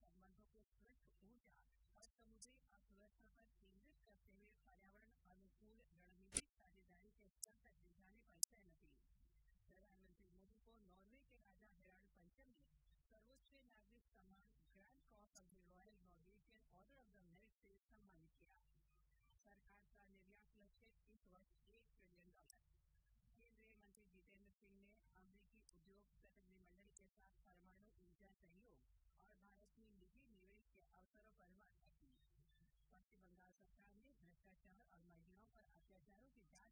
संबंधों को स्वच्छ ऊर्जा और समुद्री अर्थव्यवस्था पर केंद्रित करते हुए पर्यावरण अनुकूल रणनीतिक साझेदारी के स्तर तक ले जाने पर सहमति। प्रधानमंत्री मोदी को नॉर्वे के राजा हेराल्ड पंचम ने सर्वोच्च नागरिक सम्मान grand cross of the royal Norwegian order of the merit से सम्मानित किया। सरकार का निर्यात लक्ष्य इस वर्ष $1 ट्रिलियन। केंद्रीय मंत्री जितेंद्र सिंह ने अमेरिकी उद्योग प्रतिनिधिमंडल के साथ परमाणु ऊर्जा सहयोग और भारत में निजी निवेश के अवसरों पर वार्ता की। पश्चिम बंगाल सरकार ने भ्रष्टाचार और महिलाओं पर अत्याचारों की जांच